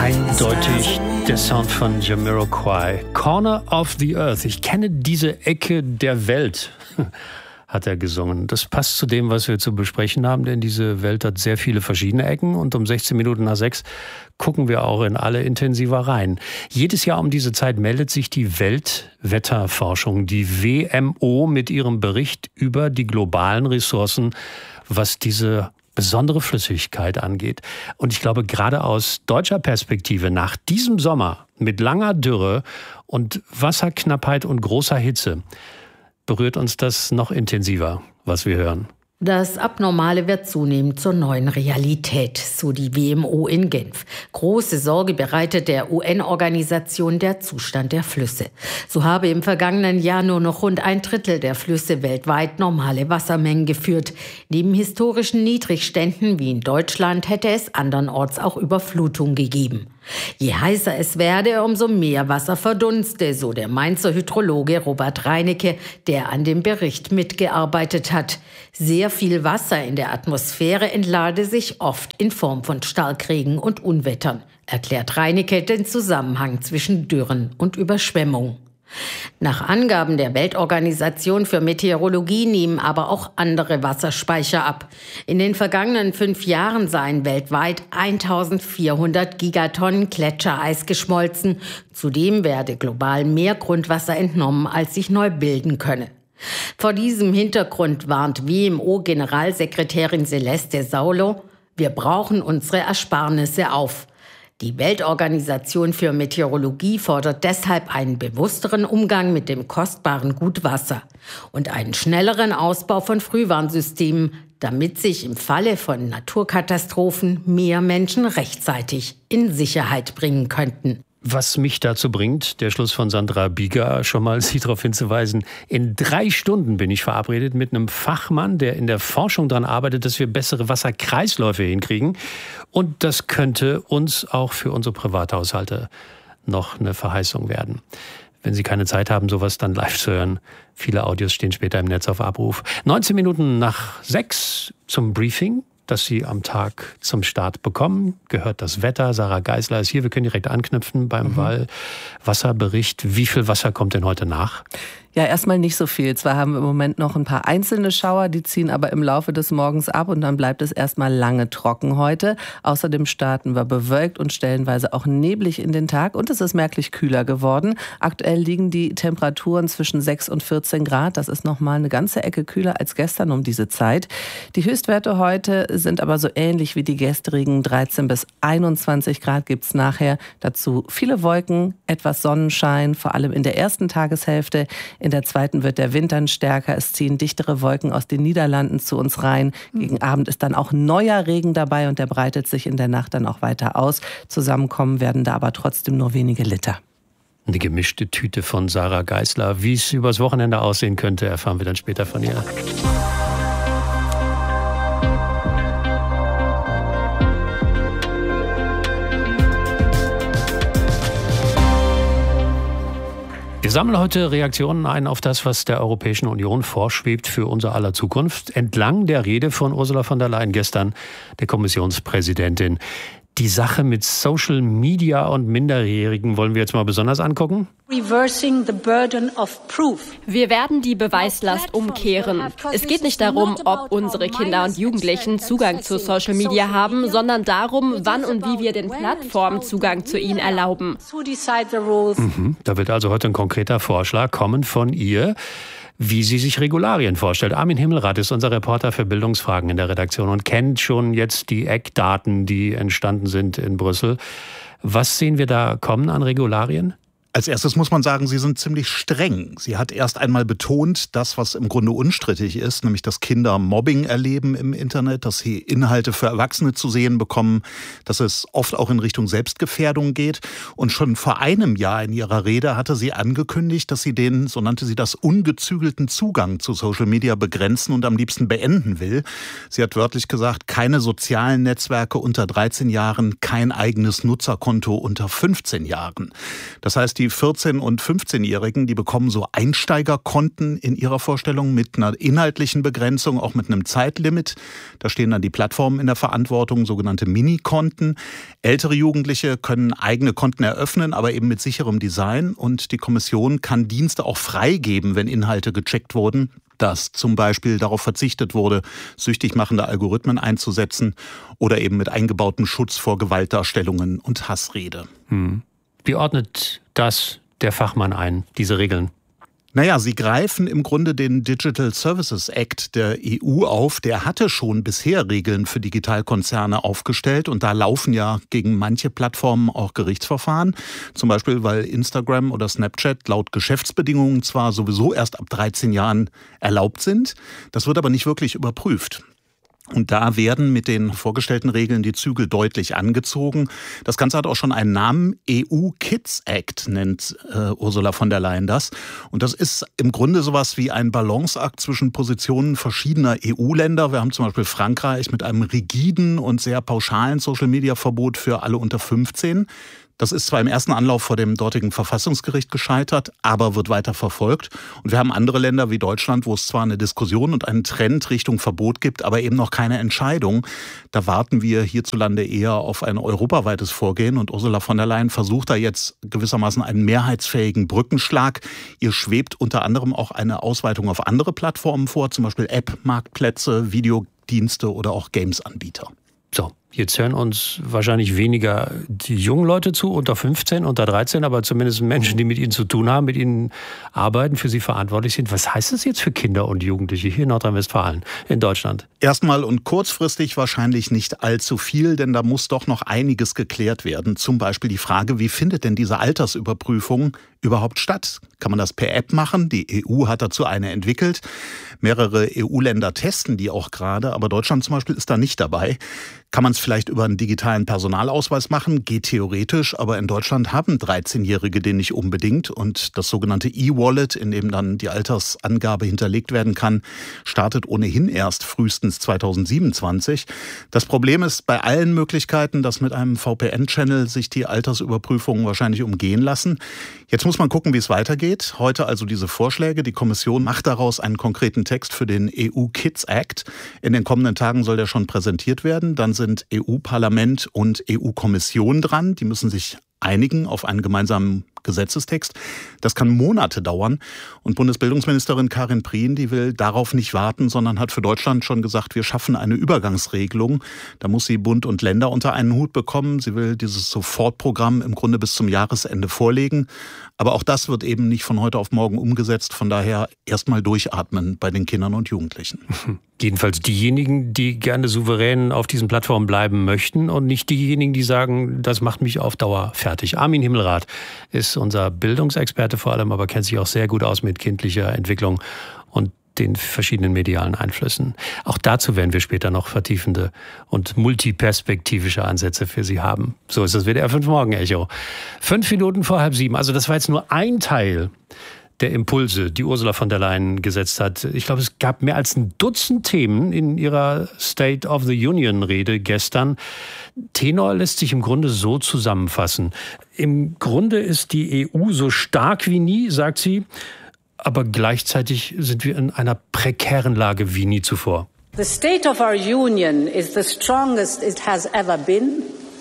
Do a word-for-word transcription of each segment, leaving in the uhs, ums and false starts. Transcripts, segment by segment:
Eindeutig der Sound von Jamiroquai. Corner of the Earth. Ich kenne diese Ecke der Welt, hat er gesungen. Das passt zu dem, was wir zu besprechen haben, denn diese Welt hat sehr viele verschiedene Ecken und um sechzehn Minuten nach sechs gucken wir auch in alle intensiver rein. Jedes Jahr um diese Zeit meldet sich die Weltwetterforschung, die W M O, mit ihrem Bericht über die globalen Ressourcen, was diese besondere Flüssigkeit angeht. Und ich glaube, gerade aus deutscher Perspektive nach diesem Sommer mit langer Dürre und Wasserknappheit und großer Hitze berührt uns das noch intensiver, was wir hören. Das Abnormale wird zunehmend zur neuen Realität, so die W M O in Genf. Große Sorge bereitet der U N-Organisation der Zustand der Flüsse. So habe im vergangenen Jahr nur noch rund ein Drittel der Flüsse weltweit normale Wassermengen geführt. Neben historischen Niedrigständen wie in Deutschland hätte es andernorts auch Überflutung gegeben. Je heißer es werde, umso mehr Wasser verdunste, so der Mainzer Hydrologe Robert Reinecke, der an dem Bericht mitgearbeitet hat. Sehr viel Wasser in der Atmosphäre entlade sich oft in Form von Starkregen und Unwettern, erklärt Reinecke den Zusammenhang zwischen Dürren und Überschwemmung. Nach Angaben der Weltorganisation für Meteorologie nehmen aber auch andere Wasserspeicher ab. In den vergangenen fünf Jahren seien weltweit eintausendvierhundert Gigatonnen Gletschereis geschmolzen. Zudem werde global mehr Grundwasser entnommen, als sich neu bilden könne. Vor diesem Hintergrund warnt W M O-Generalsekretärin Celeste Saulo: Wir brauchen unsere Ersparnisse auf. Die Weltorganisation für Meteorologie fordert deshalb einen bewussteren Umgang mit dem kostbaren Gut Wasser und einen schnelleren Ausbau von Frühwarnsystemen, damit sich im Falle von Naturkatastrophen mehr Menschen rechtzeitig in Sicherheit bringen könnten. Was mich dazu bringt, der Schluss von Sandra Bieger, schon mal Sie darauf hinzuweisen, in drei Stunden bin ich verabredet mit einem Fachmann, der in der Forschung daran arbeitet, dass wir bessere Wasserkreisläufe hinkriegen. Und das könnte uns auch für unsere Privathaushalte noch eine Verheißung werden. Wenn Sie keine Zeit haben, sowas dann live zu hören. Viele Audios stehen später im Netz auf Abruf. neunzehn Minuten nach sechs zum Briefing, das Sie am Tag zum Start bekommen, gehört das Wetter. Sarah Geisler ist hier. Wir können direkt anknüpfen beim mhm. Wasserbericht. Wie viel Wasser kommt denn heute nach? Ja, erstmal nicht so viel. Zwar haben wir im Moment noch ein paar einzelne Schauer, die ziehen aber im Laufe des Morgens ab und dann bleibt es erstmal lange trocken heute. Außerdem starten wir bewölkt und stellenweise auch neblig in den Tag und es ist merklich kühler geworden. Aktuell liegen die Temperaturen zwischen sechs und vierzehn Grad. Das ist nochmal eine ganze Ecke kühler als gestern um diese Zeit. Die Höchstwerte heute sind aber so ähnlich wie die gestrigen. dreizehn bis einundzwanzig Grad gibt's nachher. Dazu viele Wolken, etwas Sonnenschein, vor allem in der ersten Tageshälfte. In der zweiten wird der Wind dann stärker. Es ziehen dichtere Wolken aus den Niederlanden zu uns rein. Gegen Abend ist dann auch neuer Regen dabei und der breitet sich in der Nacht dann auch weiter aus. Zusammenkommen werden da aber trotzdem nur wenige Liter. Eine gemischte Tüte von Sarah Geisler. Wie es übers Wochenende aussehen könnte, erfahren wir dann später von ihr. Wir sammeln heute Reaktionen ein auf das, was der Europäischen Union vorschwebt für unser aller Zukunft, entlang der Rede von Ursula von der Leyen gestern, der Kommissionspräsidentin. Die Sache mit Social Media und Minderjährigen wollen wir jetzt mal besonders angucken. Reversing the burden of proof. Wir werden die Beweislast umkehren. Es geht nicht darum, ob unsere Kinder und Jugendlichen Zugang zu Social Media haben, sondern darum, wann und wie wir den Plattformen Zugang zu ihnen erlauben. Mhm, da wird also heute ein konkreter Vorschlag kommen von ihr, wie sie sich Regularien vorstellt. Armin Himmelrath ist unser Reporter für Bildungsfragen in der Redaktion und kennt schon jetzt die Eckdaten, die entstanden sind in Brüssel. Was sehen wir da kommen an Regularien? Als erstes muss man sagen, sie sind ziemlich streng. Sie hat erst einmal betont, das, was im Grunde unstrittig ist, nämlich dass Kinder Mobbing erleben im Internet, dass sie Inhalte für Erwachsene zu sehen bekommen, dass es oft auch in Richtung Selbstgefährdung geht. Und schon vor einem Jahr in ihrer Rede hatte sie angekündigt, dass sie den, so nannte sie das, ungezügelten Zugang zu Social Media begrenzen und am liebsten beenden will. Sie hat wörtlich gesagt, keine sozialen Netzwerke unter dreizehn Jahren, kein eigenes Nutzerkonto unter fünfzehn Jahren. Das heißt, die die vierzehn- und fünfzehnjährigen, die bekommen so Einsteigerkonten in ihrer Vorstellung mit einer inhaltlichen Begrenzung, auch mit einem Zeitlimit. Da stehen dann die Plattformen in der Verantwortung, sogenannte Mini-Konten. Ältere Jugendliche können eigene Konten eröffnen, aber eben mit sicherem Design. Und die Kommission kann Dienste auch freigeben, wenn Inhalte gecheckt wurden, dass zum Beispiel darauf verzichtet wurde, süchtig machende Algorithmen einzusetzen oder eben mit eingebautem Schutz vor Gewaltdarstellungen und Hassrede. Hm. Wie ordnet das der Fachmann ein, diese Regeln? Naja, sie greifen im Grunde den Digital Services Act der E U auf. Der hatte schon bisher Regeln für Digitalkonzerne aufgestellt und da laufen ja gegen manche Plattformen auch Gerichtsverfahren. Zum Beispiel, weil Instagram oder Snapchat laut Geschäftsbedingungen zwar sowieso erst ab dreizehn Jahren erlaubt sind, das wird aber nicht wirklich überprüft. Und da werden mit den vorgestellten Regeln die Zügel deutlich angezogen. Das Ganze hat auch schon einen Namen. E U Kids Act nennt äh, Ursula von der Leyen das. Und das ist im Grunde sowas wie ein Balanceakt zwischen Positionen verschiedener E U-Länder. Wir haben zum Beispiel Frankreich mit einem rigiden und sehr pauschalen Social-Media-Verbot für alle unter fünfzehn. Das ist zwar im ersten Anlauf vor dem dortigen Verfassungsgericht gescheitert, aber wird weiter verfolgt. Und wir haben andere Länder wie Deutschland, wo es zwar eine Diskussion und einen Trend Richtung Verbot gibt, aber eben noch keine Entscheidung. Da warten wir hierzulande eher auf ein europaweites Vorgehen. Und Ursula von der Leyen versucht da jetzt gewissermaßen einen mehrheitsfähigen Brückenschlag. Ihr schwebt unter anderem auch eine Ausweitung auf andere Plattformen vor, zum Beispiel App-Marktplätze, Videodienste oder auch Games-Anbieter. So, jetzt hören uns wahrscheinlich weniger die jungen Leute zu, unter fünfzehn, unter dreizehn, aber zumindest Menschen, die mit ihnen zu tun haben, mit ihnen arbeiten, für sie verantwortlich sind. Was heißt das jetzt für Kinder und Jugendliche hier in Nordrhein-Westfalen, in Deutschland? Erstmal und kurzfristig wahrscheinlich nicht allzu viel, denn da muss doch noch einiges geklärt werden. Zum Beispiel die Frage, wie findet denn diese Altersüberprüfung überhaupt statt? Kann man das per App machen? Die E U hat dazu eine entwickelt. Mehrere E U-Länder testen die auch gerade, aber Deutschland zum Beispiel ist da nicht dabei. Kann man es vielleicht über einen digitalen Personalausweis machen? Geht theoretisch, aber in Deutschland haben dreizehnjährige den nicht unbedingt. Und das sogenannte E-Wallet, in dem dann die Altersangabe hinterlegt werden kann, startet ohnehin erst frühestens zweitausendsiebenundzwanzig. Das Problem ist bei allen Möglichkeiten, dass mit einem V P N-Channel sich die Altersüberprüfungen wahrscheinlich umgehen lassen. Jetzt muss man gucken, wie es weitergeht. Heute also diese Vorschläge. Die Kommission macht daraus einen konkreten Text für den E U Kids Act. In den kommenden Tagen soll der schon präsentiert werden. Dann sind E U-Parlament und E U-Kommission dran. Die müssen sich einigen auf einen gemeinsamen Gesetzestext. Das kann Monate dauern. Und Bundesbildungsministerin Karin Prien, die will darauf nicht warten, sondern hat für Deutschland schon gesagt, wir schaffen eine Übergangsregelung. Da muss sie Bund und Länder unter einen Hut bekommen. Sie will dieses Sofortprogramm im Grunde bis zum Jahresende vorlegen. Aber auch das wird eben nicht von heute auf morgen umgesetzt. Von daher erstmal durchatmen bei den Kindern und Jugendlichen. Jedenfalls diejenigen, die gerne souverän auf diesen Plattformen bleiben möchten und nicht diejenigen, die sagen, das macht mich auf Dauer fertig. Armin Himmelrath ist unser Bildungsexperte vor allem, aber kennt sich auch sehr gut aus mit kindlicher Entwicklung und den verschiedenen medialen Einflüssen. Auch dazu werden wir später noch vertiefende und multiperspektivische Ansätze für Sie haben. So ist das W D R fünf Morgen Echo. Fünf Minuten vor halb sieben. Also das war jetzt nur ein Teil der Impulse, die Ursula von der Leyen gesetzt hat. Ich glaube, es gab mehr als ein Dutzend Themen in ihrer State of the Union-Rede gestern. Tenor lässt sich im Grunde so zusammenfassen. Im Grunde ist die E U so stark wie nie, sagt sie, aber gleichzeitig sind wir in einer prekären Lage wie nie zuvor. The state of our union is the strongest it has ever been.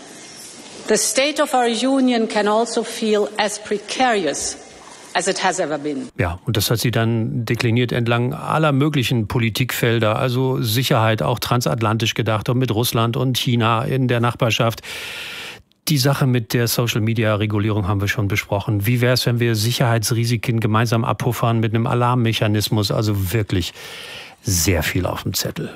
The state of our union can also feel as precarious as it has ever been. Ja, und das hat sie dann dekliniert entlang aller möglichen Politikfelder, also Sicherheit auch transatlantisch gedacht und mit Russland und China in der Nachbarschaft. Die Sache mit der Social-Media-Regulierung haben wir schon besprochen. Wie wäre es, wenn wir Sicherheitsrisiken gemeinsam abpuffern mit einem Alarmmechanismus? Also wirklich sehr viel auf dem Zettel.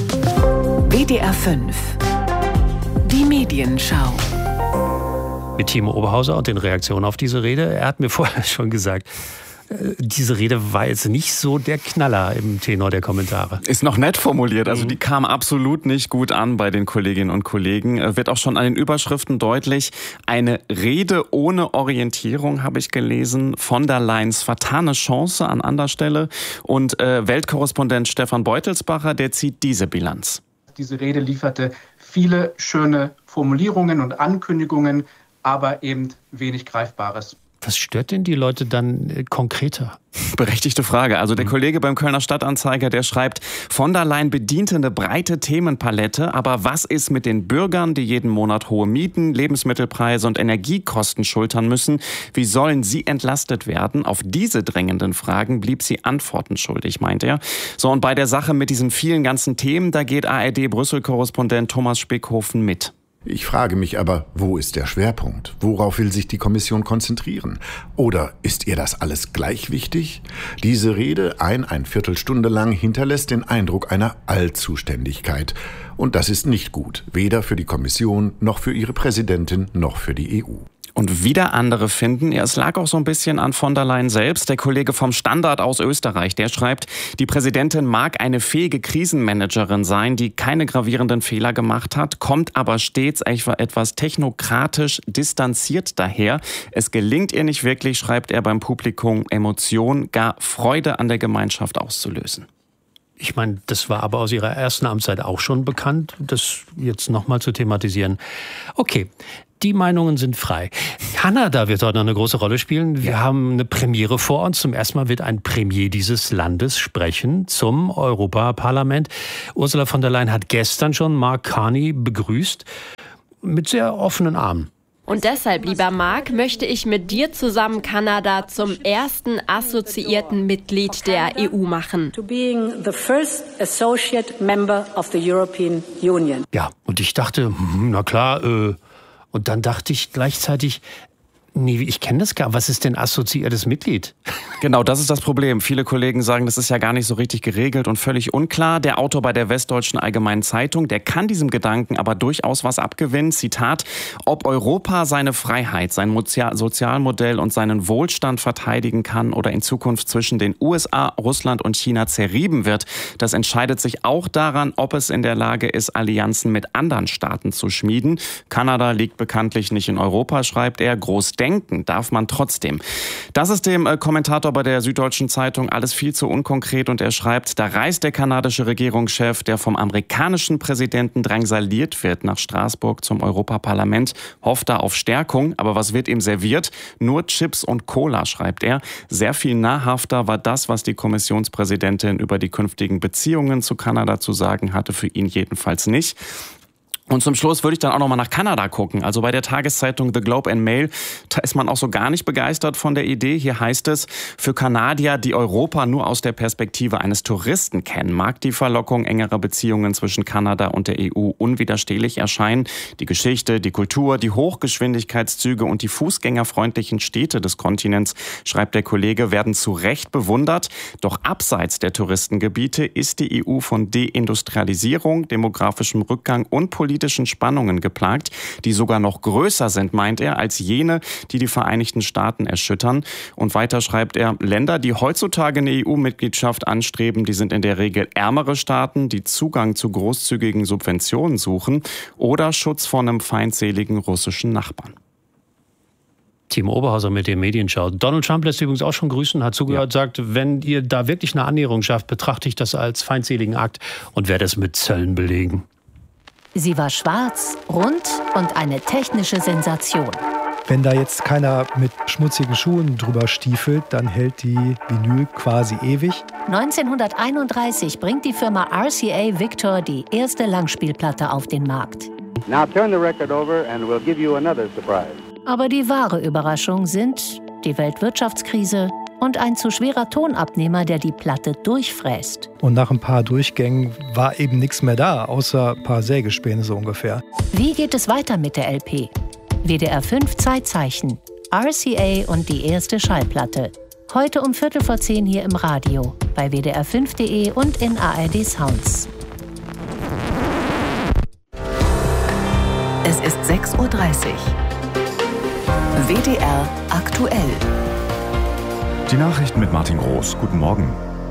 W D R fünf. Die Medienschau. Mit Timo Oberhauser und den Reaktionen auf diese Rede. Er hat mir vorher schon gesagt, diese Rede war jetzt nicht so der Knaller im Tenor der Kommentare. Ist noch nett formuliert, also die kam absolut nicht gut an bei den Kolleginnen und Kollegen. Wird auch schon an den Überschriften deutlich. Eine Rede ohne Orientierung, habe ich gelesen. Von der Leyens vertane Chance an anderer Stelle. Und äh, Weltkorrespondent Stefan Beutelsbacher, der zieht diese Bilanz. Diese Rede lieferte viele schöne Formulierungen und Ankündigungen, aber eben wenig Greifbares. Was stört denn die Leute dann äh, konkreter? Berechtigte Frage. Also der Kollege beim Kölner Stadtanzeiger, der schreibt, von der Leyen bediente eine breite Themenpalette, aber was ist mit den Bürgern, die jeden Monat hohe Mieten, Lebensmittelpreise und Energiekosten schultern müssen? Wie sollen sie entlastet werden? Auf diese drängenden Fragen blieb sie Antworten schuldig, meint er. So, und bei der Sache mit diesen vielen ganzen Themen, da geht A R D-Brüssel-Korrespondent Thomas Spickhofen mit. Ich frage mich aber, wo ist der Schwerpunkt? Worauf will sich die Kommission konzentrieren? Oder ist ihr das alles gleich wichtig? Diese Rede, ein, ein Viertelstunde lang, hinterlässt den Eindruck einer Allzuständigkeit. Und das ist nicht gut, weder für die Kommission, noch für ihre Präsidentin, noch für die E U. Und wieder andere finden, ja, es lag auch so ein bisschen an von der Leyen selbst. Der Kollege vom Standard aus Österreich, der schreibt, die Präsidentin mag eine fähige Krisenmanagerin sein, die keine gravierenden Fehler gemacht hat, kommt aber stets etwas technokratisch distanziert daher. Es gelingt ihr nicht wirklich, schreibt er beim Publikum, Emotion, gar Freude an der Gemeinschaft auszulösen. Ich meine, das war aber aus ihrer ersten Amtszeit auch schon bekannt, das jetzt nochmal zu thematisieren. Okay. Die Meinungen sind frei. Kanada wird heute noch eine große Rolle spielen. Wir ja. haben eine Premiere vor uns. Zum ersten Mal wird ein Premier dieses Landes sprechen zum Europaparlament. Ursula von der Leyen hat gestern schon Mark Carney begrüßt mit sehr offenen Armen. Und deshalb, lieber Mark, möchte ich mit dir zusammen Kanada zum ersten assoziierten Mitglied der E U machen. To being the first associate member of the European Union. Ja, und ich dachte, na klar, äh, und dann dachte ich gleichzeitig, nee, ich kenne das gar. Was ist denn assoziiertes Mitglied? Genau, das ist das Problem. Viele Kollegen sagen, das ist ja gar nicht so richtig geregelt und völlig unklar. Der Autor bei der Westdeutschen Allgemeinen Zeitung, der kann diesem Gedanken aber durchaus was abgewinnen. Zitat, ob Europa seine Freiheit, sein Sozialmodell und seinen Wohlstand verteidigen kann oder in Zukunft zwischen den U S A, Russland und China zerrieben wird, das entscheidet sich auch daran, ob es in der Lage ist, Allianzen mit anderen Staaten zu schmieden. Kanada liegt bekanntlich nicht in Europa, schreibt er. Groß denken darf man trotzdem. Das ist dem äh, Kommentator bei der Süddeutschen Zeitung alles viel zu unkonkret und er schreibt, da reist der kanadische Regierungschef, der vom amerikanischen Präsidenten drangsaliert wird, nach Straßburg zum Europaparlament, hofft da auf Stärkung, aber was wird ihm serviert? Nur Chips und Cola, schreibt er. Sehr viel nahrhafter war das, was die Kommissionspräsidentin über die künftigen Beziehungen zu Kanada zu sagen hatte, für ihn jedenfalls nicht. Und zum Schluss würde ich dann auch noch mal nach Kanada gucken. Also bei der Tageszeitung The Globe and Mail, da ist man auch so gar nicht begeistert von der Idee. Hier heißt es, für Kanadier, die Europa nur aus der Perspektive eines Touristen kennen, mag die Verlockung engerer Beziehungen zwischen Kanada und der E U unwiderstehlich erscheinen. Die Geschichte, die Kultur, die Hochgeschwindigkeitszüge und die fußgängerfreundlichen Städte des Kontinents, schreibt der Kollege, werden zu Recht bewundert. Doch abseits der Touristengebiete ist die E U von Deindustrialisierung, demografischem Rückgang und politischen Spannungen geplagt, die sogar noch größer sind, meint er, als jene, die die Vereinigten Staaten erschüttern. Und weiter schreibt er, Länder, die heutzutage eine E U-Mitgliedschaft anstreben, die sind in der Regel ärmere Staaten, die Zugang zu großzügigen Subventionen suchen oder Schutz vor einem feindseligen russischen Nachbarn. Timo Oberhauser mit der Medienschau. Donald Trump lässt übrigens auch schon grüßen, hat zugehört, ja. sagt, wenn ihr da wirklich eine Annäherung schafft, betrachte ich das als feindseligen Akt und werde es mit Zöllen belegen. Sie war schwarz, rund und eine technische Sensation. Wenn da jetzt keiner mit schmutzigen Schuhen drüber stiefelt, dann hält die Vinyl quasi ewig. neunzehnhunderteinunddreißig bringt die Firma R C A Victor die erste Langspielplatte auf den Markt. Now turn the record over and we'll give you another surprise. Aber die wahre Überraschung sind die Weltwirtschaftskrise und ein zu schwerer Tonabnehmer, der die Platte durchfräst. Und nach ein paar Durchgängen war eben nichts mehr da, außer ein paar Sägespäne so ungefähr. Wie geht es weiter mit der L P? W D R fünf Zeitzeichen, R C A und die erste Schallplatte. Heute um Viertel vor zehn hier im Radio, bei W D R fünf punkt de und in A R D Sounds. Es ist sechs Uhr dreißig. W D R aktuell. Die Nachrichten mit Martin Groß. Guten Morgen.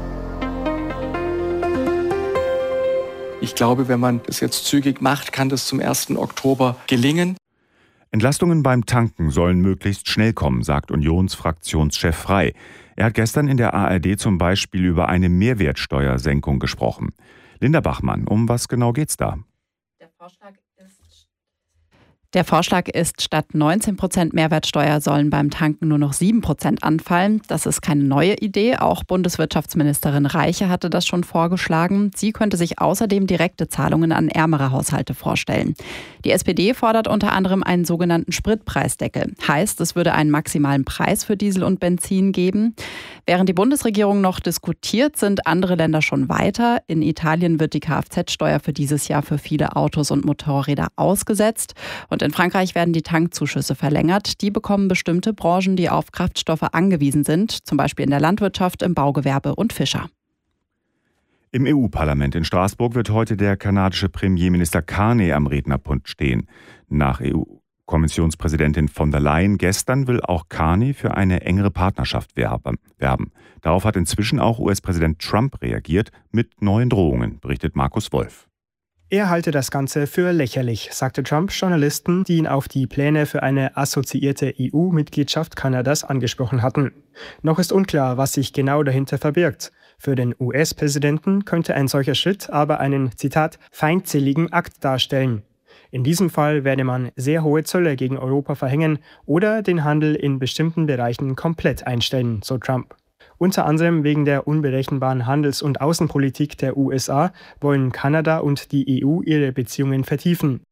Ich glaube, wenn man das jetzt zügig macht, kann das zum ersten Oktober gelingen. Entlastungen beim Tanken sollen möglichst schnell kommen, sagt Unionsfraktionschef Frey. Er hat gestern in der A R D zum Beispiel über eine Mehrwertsteuersenkung gesprochen. Linda Bachmann, um was genau geht's da? Der Vorschlag ist Der Vorschlag ist, statt neunzehn Prozent Mehrwertsteuer sollen beim Tanken nur noch sieben Prozent anfallen. Das ist keine neue Idee. Auch Bundeswirtschaftsministerin Reiche hatte das schon vorgeschlagen. Sie könnte sich außerdem direkte Zahlungen an ärmere Haushalte vorstellen. Die S P D fordert unter anderem einen sogenannten Spritpreisdeckel. Heißt, es würde einen maximalen Preis für Diesel und Benzin geben. Während die Bundesregierung noch diskutiert, sind andere Länder schon weiter. In Italien wird die Kfz-Steuer für dieses Jahr für viele Autos und Motorräder ausgesetzt. Und in Frankreich werden die Tankzuschüsse verlängert. Die bekommen bestimmte Branchen, die auf Kraftstoffe angewiesen sind, zum Beispiel in der Landwirtschaft, im Baugewerbe und Fischer. Im E U-Parlament in Straßburg wird heute der kanadische Premierminister Carney am Rednerpult stehen. Nach E U-Kommissionspräsidentin von der Leyen gestern will auch Carney für eine engere Partnerschaft werben. Darauf hat inzwischen auch U S-Präsident Trump reagiert mit neuen Drohungen, berichtet Markus Wolf. Er halte das Ganze für lächerlich, sagte Trump Journalisten, die ihn auf die Pläne für eine assoziierte E U-Mitgliedschaft Kanadas angesprochen hatten. Noch ist unklar, was sich genau dahinter verbirgt. Für den U S-Präsidenten könnte ein solcher Schritt aber einen, Zitat, feindseligen Akt darstellen. In diesem Fall werde man sehr hohe Zölle gegen Europa verhängen oder den Handel in bestimmten Bereichen komplett einstellen, so Trump. Unter anderem wegen der unberechenbaren Handels- und Außenpolitik der U S A wollen Kanada und die E U ihre Beziehungen vertiefen.